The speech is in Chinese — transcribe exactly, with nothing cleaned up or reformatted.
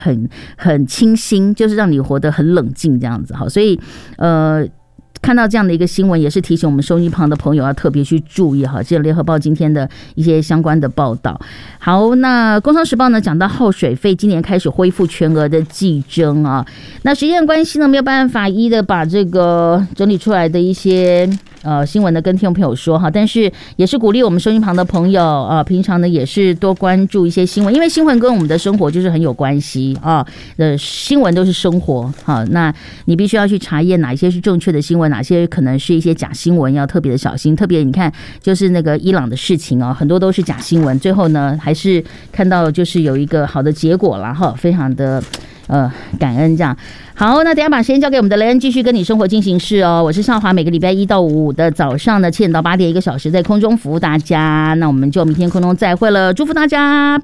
很很清新，就是让你活得很冷静这样子。好，所以呃。看到这样的一个新闻，也是提醒我们收音旁的朋友要特别去注意哈。这是联合报今天的一些相关的报道。好，那工商时报呢讲到耗水费今年开始恢复全额的计征啊，那时间关系呢没有办法一的把这个整理出来的一些呃新闻呢跟听众朋友说哈，但是也是鼓励我们收音旁的朋友啊，平常呢也是多关注一些新闻，因为新闻跟我们的生活就是很有关系啊。呃，新闻都是生活哈，那你必须要去查验哪一些是正确的新闻，哪些可能是一些假新闻，要特别的小心。特别你看，就是那个伊朗的事情啊，很多都是假新闻，最后呢还是看到就是有一个好的结果了哈，非常的呃感恩这样。好，那等一下把时间交给我们的雷恩，继续跟你生活进行式哦。我是少华，每个礼拜一到五的早上呢七点到八点一个小时在空中服务大家。那我们就明天空中再会了，祝福大家。